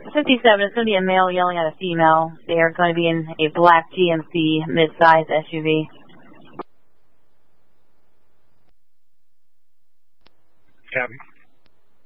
57, it's going to be a male yelling at a female. They are going to be in a black GMC mid-size SUV. Copy.